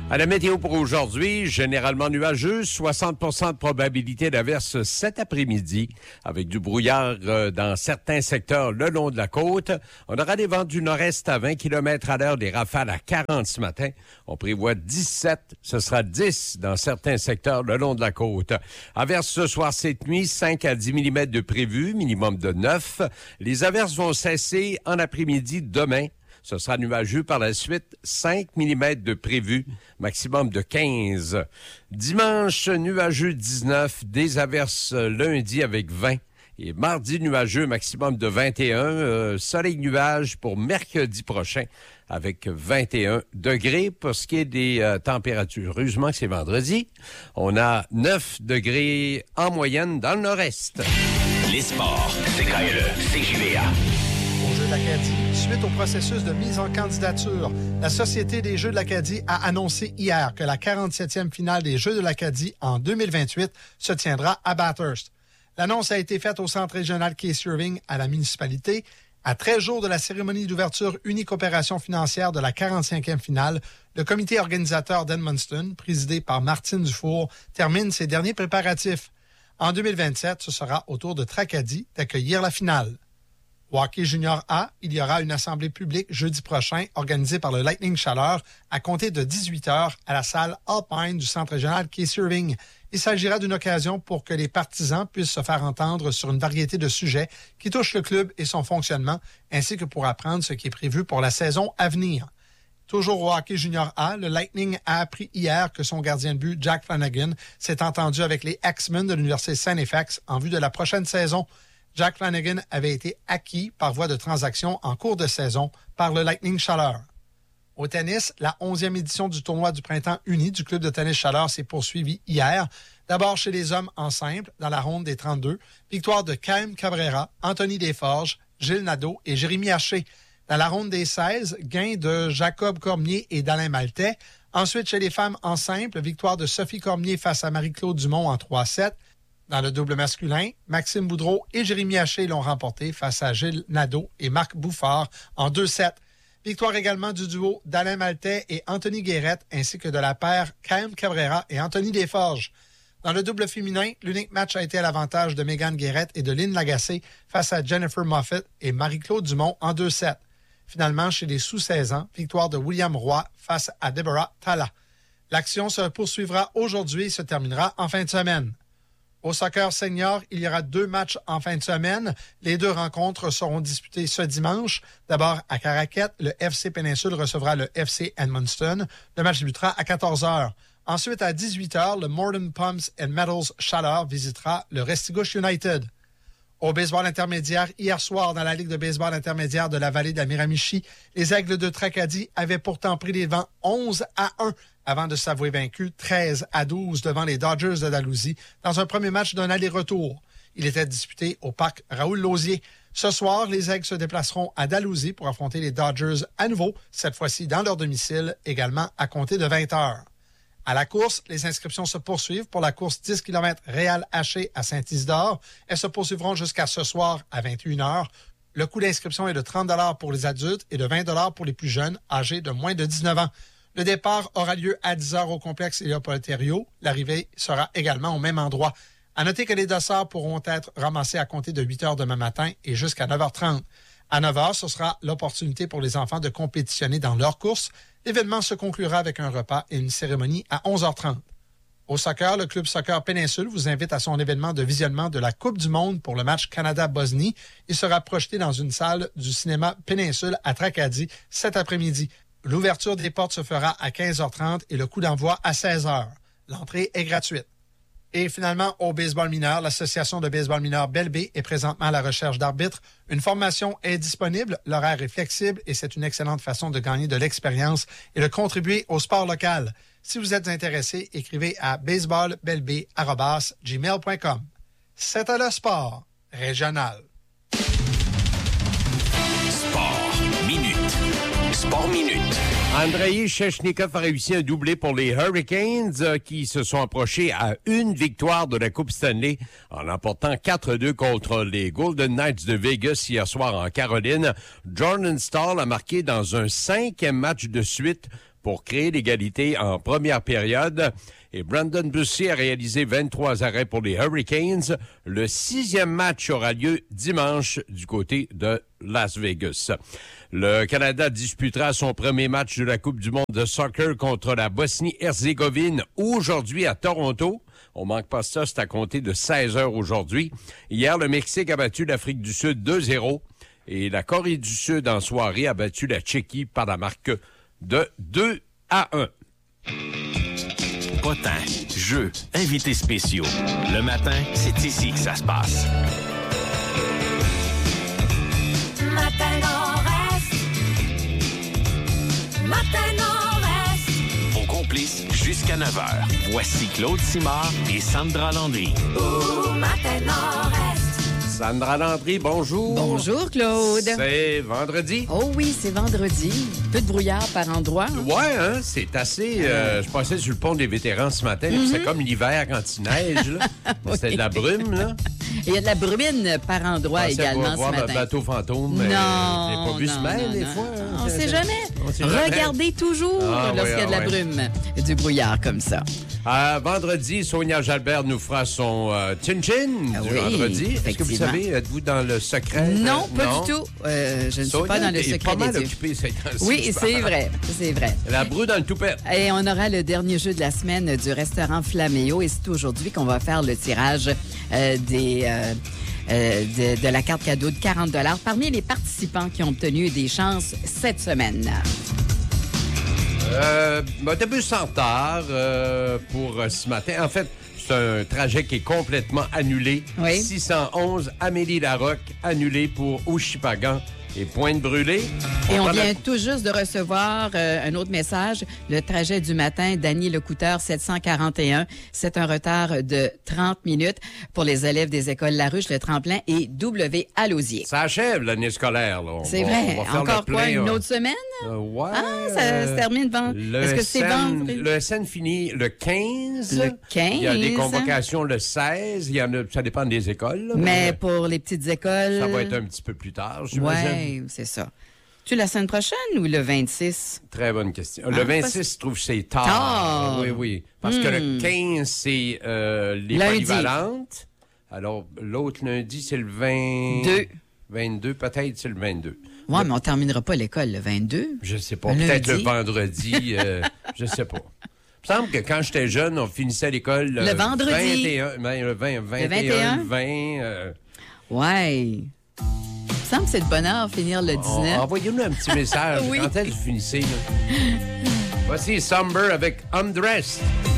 À la météo pour aujourd'hui, généralement nuageux, 60% de probabilité d'averse cet après-midi, avec du brouillard dans certains secteurs le long de la côte. On aura des vents du nord-est à 20 km à l'heure, des rafales à 40 ce matin. On prévoit 17, ce sera 10 dans certains secteurs le long de la côte. Averse ce soir, cette nuit, 5 à 10 mm de prévu, minimum de 9. Les averses vont cesser en après-midi demain. Ce sera nuageux par la suite, 5 mm de prévu, maximum de 15. Dimanche, nuageux 19, des averses lundi avec 20. Et mardi, nuageux, maximum de 21. Soleil-nuage pour mercredi prochain avec 21 degrés. Pour ce qui est des températures, heureusement que c'est vendredi, on a 9 degrés en moyenne dans le nord-est. Les sports, CKLE, CJVA. Aux Jeux de l'Acadie, suite au processus de mise en candidature, la Société des Jeux de l'Acadie a annoncé hier que la 47e finale des Jeux de l'Acadie en 2028 se tiendra à Bathurst. L'annonce a été faite au Centre régional Case Irving à la municipalité. À 13 jours de la cérémonie d'ouverture unique opération financière de la 45e finale, le comité organisateur d'Edmundston, présidé par Martine Dufour, termine ses derniers préparatifs. En 2027, ce sera au tour de Tracadie d'accueillir la finale. Au hockey junior A, il y aura une assemblée publique jeudi prochain organisée par le Lightning Chaleur à compter de 18h à la salle Alpine du Centre régional Case Irving. Il s'agira d'une occasion pour que les partisans puissent se faire entendre sur une variété de sujets qui touchent le club et son fonctionnement, ainsi que pour apprendre ce qui est prévu pour la saison à venir. Toujours au hockey junior A, le Lightning a appris hier que son gardien de but, Jack Flanagan, s'est entendu avec les Axemen de l'Université Saint-Efax en vue de la prochaine saison. Jack Flanagan avait été acquis par voie de transaction en cours de saison par le Lightning Chaleur. Au tennis, la 11e édition du tournoi du printemps uni du club de tennis Chaleur s'est poursuivie hier. D'abord chez les hommes en simple, dans la ronde des 32. Victoire de Kyle Cabrera, Anthony Desforges, Gilles Nadeau et Jérémy Haché. Dans la ronde des 16, gain de Jacob Cormier et d'Alain Maltais. Ensuite, chez les femmes en simple, victoire de Sophie Cormier face à Marie-Claude Dumont en 3-7. Dans le double masculin, Maxime Boudreau et Jérémy Haché l'ont remporté face à Gilles Nadeau et Marc Bouffard en 2-7. Victoire également du duo d'Alain Maltais et Anthony Guérette, ainsi que de la paire Kyle Cabrera et Anthony Desforges. Dans le double féminin, l'unique match a été à l'avantage de Mégane Guérette et de Lynn Lagacé face à Jennifer Moffett et Marie-Claude Dumont en 2-7. Finalement, chez les sous-16 ans, victoire de William Roy face à Deborah Talla. L'action se poursuivra aujourd'hui et se terminera en fin de semaine. Au soccer senior, il y aura 2 matchs en fin de semaine. Les 2 rencontres seront disputées ce dimanche. D'abord, à Caraquette, le FC Péninsule recevra le FC Edmundston. Le match débutera à 14h. Ensuite, à 18h, le Morden Pumps and Metals Chaleur visitera le Restigouche United. Au baseball intermédiaire, hier soir, dans la Ligue de baseball intermédiaire de la vallée de la Miramichi, les Aigles de Tracadie avaient pourtant pris les devants 11-1 avant de s'avouer vaincus 13-12 devant les Dodgers de Dalhousie dans un premier match d'un aller-retour. Il était disputé au parc Raoul-Lausier. Ce soir, les Aigles se déplaceront à Dalhousie pour affronter les Dodgers à nouveau, cette fois-ci dans leur domicile, également à compter de 20h. À la course, les inscriptions se poursuivent pour la course 10 km Réal Haché à Saint-Isidore. Elles se poursuivront jusqu'à ce soir à 21h. Le coût d'inscription est de 30 $ pour les adultes et de 20 $ pour les plus jeunes, âgés de moins de 19 ans. Le départ aura lieu à 10h au complexe Léopold-Thériault. L'arrivée sera également au même endroit. À noter que les dossards pourront être ramassés à compter de 8h demain matin et jusqu'à 9h30. À 9h, ce sera l'opportunité pour les enfants de compétitionner dans leur course. L'événement se conclura avec un repas et une cérémonie à 11h30. Au soccer, le club Soccer Péninsule vous invite à son événement de visionnement de la Coupe du monde pour le match Canada-Bosnie. Il sera projeté dans une salle du cinéma Péninsule à Tracadie cet après-midi. L'ouverture des portes se fera à 15h30 et le coup d'envoi à 16h. L'entrée est gratuite. Et finalement, au baseball mineur, l'Association de baseball mineur Belle-Baie est présentement à la recherche d'arbitres. Une formation est disponible, l'horaire est flexible et c'est une excellente façon de gagner de l'expérience et de contribuer au sport local. Si vous êtes intéressé, écrivez à baseballbellebaie@gmail.com. C'était le sport régional. Sport minute. Sport minute. Andrei Sheshnikov a réussi un doublé pour les Hurricanes qui se sont approchés à une victoire de la Coupe Stanley en emportant 4-2 contre les Golden Knights de Vegas hier soir en Caroline. Jordan Staal a marqué dans un 5e match de suite pour créer l'égalité en première période. Et Brandon Bussi a réalisé 23 arrêts pour les Hurricanes. Le 6e match aura lieu dimanche du côté de Las Vegas. Le Canada disputera son premier match de la Coupe du monde de soccer contre la Bosnie-Herzégovine aujourd'hui à Toronto. On manque pas ça, c'est à compter de 16 heures aujourd'hui. Hier, le Mexique a battu l'Afrique du Sud 2-0 et la Corée du Sud en soirée a battu la Tchéquie par la marque de 2-1. Potins, jeux, invités spéciaux. Le matin, c'est ici que ça se passe. Matin Nord-Est. Matin Nord-Est. Vos complices jusqu'à 9h. Voici Claude Simard et Sandra Landry. Matin Nord-Est. Sandra Landry, bonjour. Bonjour, Claude. C'est vendredi. Oh oui, c'est vendredi. Peu de brouillard par endroit. Ouais, hein, c'est assez... je passais sur le pont des vétérans ce matin, puis c'est comme l'hiver quand il neige, là. C'était de la brume, là. Il y a de la brumine par endroit également voir ce matin. le bateau fantôme, mais non, j'ai pas vu ce matin, des fois. On ne sait jamais. On sait jamais. Regardez toujours lorsqu'il y a de la brume et du brouillard comme ça. Vendredi, Sonia Jalbert nous fera son chin-chin du vendredi. Est-ce que vous savez, êtes-vous dans le secret? Non, pas du tout. Je ne suis pas dans le secret pas mal des dieux. occupée ces temps-ci. Oui, c'est vrai, c'est vrai. La broue dans le toupette. Et on aura le dernier jeu de la semaine du restaurant Flaméo. Et c'est aujourd'hui qu'on va faire le tirage de la carte cadeau de 40 $ parmi les participants qui ont obtenu des chances cette semaine. Autobus en retard pour ce matin. En fait, c'est un trajet qui est complètement annulé. Oui. 611 Amélie-Larocque, annulé pour Ouchipagan et Pointe-Brûlée. Et on prend vient tout juste de recevoir un autre message. Le trajet du matin, Dany Lecouteur, 741. C'est un retard de 30 minutes pour les élèves des écoles Laruche, le Tremplin et W à Lausier. Ça achève l'année scolaire. Là. C'est vrai. On va faire Encore le quoi, plein, une autre semaine? Ouais. Ça se termine vendredi. Est-ce que c'est vendredi? Le SN finit le 15. Le 15. Il y a des convocations le 16. Il y en a, ça dépend des écoles. Là, Mais pour les petites écoles... Ça va être un petit peu plus tard, j'imagine. Oui, c'est ça. Tu la semaine prochaine ou le 26? Très bonne question. Le 26, je trouve que c'est tard. Oui. Parce que le 15, c'est les Lundi. polyvalentes. Alors, l'autre lundi, c'est le 22. 22, peut-être, c'est le 22. Oui, mais on ne terminera pas l'école le 22. Je sais pas. Le Peut-être lundi. le vendredi. Je sais pas. Il me semble que quand j'étais jeune, on finissait l'école Le vendredi. 21, le 20, 21, 21? 20. Oui. Il me semble que c'est de bonheur finir le 19. Envoyez-nous un petit message. Oui. Quand est-ce que vous finissez? Là? Voici Somber avec Undressed.